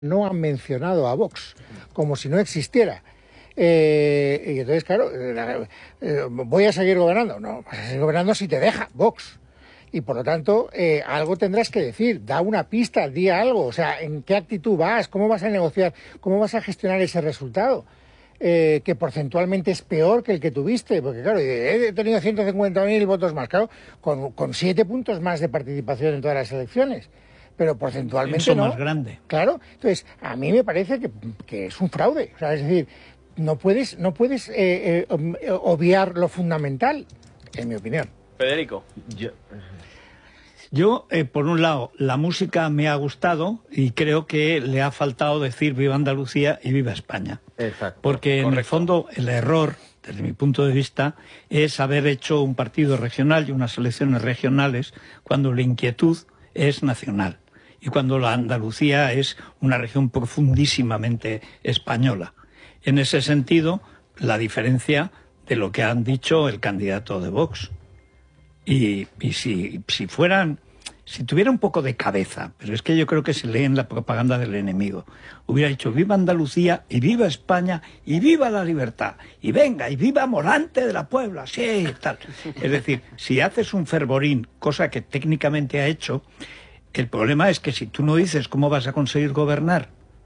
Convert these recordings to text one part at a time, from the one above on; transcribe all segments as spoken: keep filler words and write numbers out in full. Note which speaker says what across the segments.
Speaker 1: no han mencionado a Vox, como si no existiera. Eh, y entonces, claro, eh, eh, ¿voy a seguir gobernando? No, vas a seguir gobernando si te deja Vox. Y por lo tanto, eh, algo tendrás que decir, da una pista, di algo, o sea, ¿en qué actitud vas? ¿Cómo vas a negociar? ¿Cómo vas a gestionar ese resultado? Eh, que porcentualmente es peor que el que tuviste, porque claro, he tenido ciento cincuenta mil votos más, claro, con, con siete puntos más de participación en todas las elecciones. Pero porcentualmente
Speaker 2: Eso
Speaker 1: no.
Speaker 2: más grande.
Speaker 1: Claro, entonces a mí me parece que, que es un fraude, o sea, es decir, no puedes, no puedes eh, eh, obviar lo fundamental, en mi opinión.
Speaker 3: Federico.
Speaker 2: Yo, yo eh, por un lado, la música me ha gustado y creo que le ha faltado decir viva Andalucía y viva España.
Speaker 4: Exacto.
Speaker 2: Porque en
Speaker 3: Correcto.
Speaker 2: el fondo el error, desde mi punto de vista, es haber hecho un partido regional y unas elecciones regionales cuando la inquietud es nacional y cuando la Andalucía es una región profundísimamente española. En ese sentido, la diferencia de lo que han dicho el candidato de Vox. Y, y si, si fueran, si tuviera un poco de cabeza, pero es que yo creo que se leen la propaganda del enemigo, hubiera dicho viva Andalucía y viva España y viva la libertad y venga y viva Morante de la Puebla, sí, tal. Es decir, si haces un fervorín, cosa que técnicamente ha hecho, el problema es que si tú no dices cómo vas a conseguir gobernar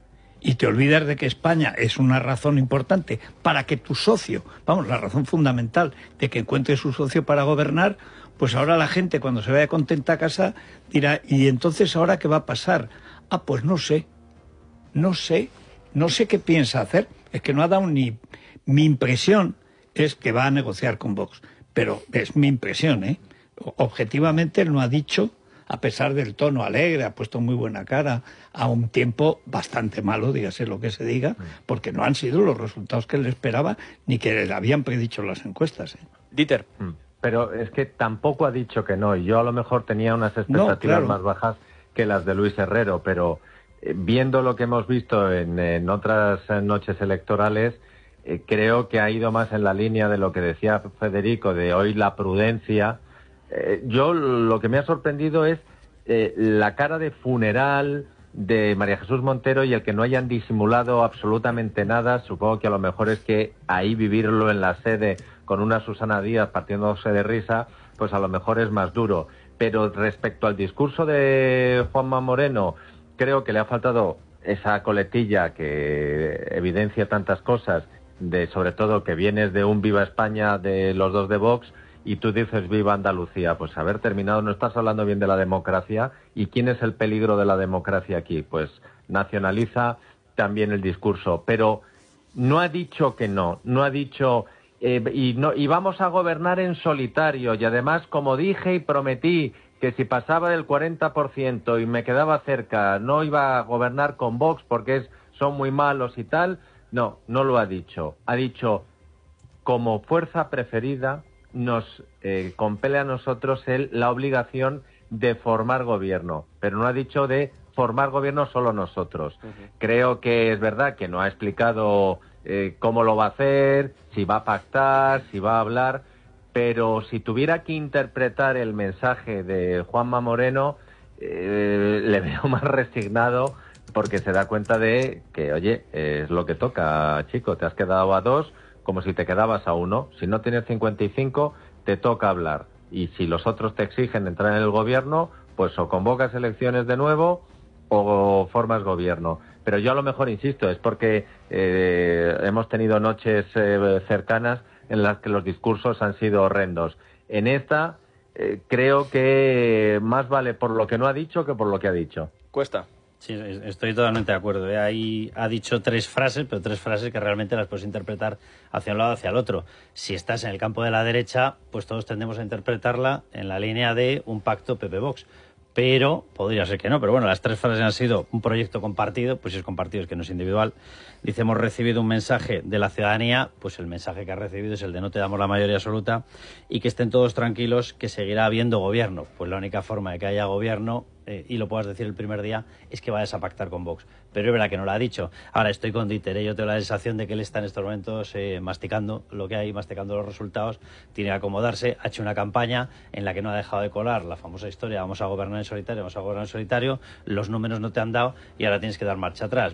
Speaker 2: y te olvidas de que España es una razón importante para que tu socio, vamos, la razón fundamental de que encuentre su socio para gobernar, pues ahora la gente cuando se vaya contenta a casa dirá, ¿y entonces ahora qué va a pasar? Ah, pues no sé, no sé, no sé qué piensa hacer. Es que no ha dado ni... Mi impresión es que va a negociar con Vox, pero es mi impresión, ¿eh? Objetivamente él no ha dicho, a pesar del tono alegre, ha puesto muy buena cara a un tiempo bastante malo, dígase lo que se diga, porque no han sido los resultados que él esperaba ni que le habían predicho las encuestas, ¿eh?
Speaker 3: Dieter.
Speaker 4: Pero es que tampoco ha dicho que no, y yo a lo mejor tenía unas expectativas
Speaker 2: No, claro.
Speaker 4: más bajas que las de Luis Herrero, pero eh, viendo lo que hemos visto en, en otras noches electorales, eh, creo que ha ido más en la línea de lo que decía Federico, de hoy la prudencia. Eh, yo lo que me ha sorprendido es eh, la cara de funeral de María Jesús Montero y el que no hayan disimulado absolutamente nada. Supongo que a lo mejor es que ahí vivirlo en la sede con una Susana Díaz partiéndose de risa, pues a lo mejor es más duro. Pero respecto al discurso de Juanma Moreno, creo que le ha faltado esa coletilla que evidencia tantas cosas, de sobre todo que vienes de un Viva España de los dos de Vox, y tú dices viva Andalucía. Pues haber terminado, no estás hablando bien de la democracia. ¿Y quién es el peligro de la democracia aquí? Pues nacionaliza también el discurso. Pero no ha dicho que no, no ha dicho... Eh, y, no, y vamos a gobernar en solitario. Y además, como dije y prometí que si pasaba del cuarenta por ciento y me quedaba cerca, no iba a gobernar con Vox porque es, son muy malos y tal. No, no lo ha dicho. Ha dicho, como fuerza preferida, nos eh, compele a nosotros el, la obligación de formar gobierno, pero no ha dicho de formar gobierno solo nosotros. Uh-huh. Creo que es verdad que no ha explicado eh, cómo lo va a hacer, si va a pactar, si va a hablar, pero si tuviera que interpretar el mensaje de Juanma Moreno, eh, le veo más resignado, porque se da cuenta de que, oye, es lo que toca, chico, te has quedado a dos, como si te quedabas a uno. Si no tienes cincuenta y cinco, te toca hablar. Y si los otros te exigen entrar en el gobierno, pues o convocas elecciones de nuevo o formas gobierno. Pero yo a lo mejor, insisto, es porque eh, hemos tenido noches eh, cercanas en las que los discursos han sido horrendos. En esta, eh, creo que más vale por lo que no ha dicho que por lo que ha dicho.
Speaker 3: Cuesta.
Speaker 5: Sí, estoy totalmente de acuerdo. ¿eh? Ahí ha dicho tres frases, pero tres frases que realmente las puedes interpretar hacia un lado o hacia el otro. Si estás en el campo de la derecha, pues todos tendemos a interpretarla en la línea de un pacto P P-Vox. Pero podría ser que no. Pero bueno, las tres frases han sido un proyecto compartido, pues si es compartido es que no es individual. Dice, hemos recibido un mensaje de la ciudadanía, pues el mensaje que ha recibido es el de no te damos la mayoría absoluta y que estén todos tranquilos que seguirá habiendo gobierno. Pues la única forma de que haya gobierno eh, y lo puedas decir el primer día, es que vayas a pactar con Vox. Pero es verdad que no lo ha dicho. Ahora estoy con Dieter, ¿eh? Yo tengo la sensación de que él está en estos momentos eh, masticando lo que hay, masticando los resultados, tiene que acomodarse, ha hecho una campaña en la que no ha dejado de colar la famosa historia, vamos a gobernar en solitario, vamos a gobernar en solitario, los números no te han dado y ahora tienes que dar marcha atrás.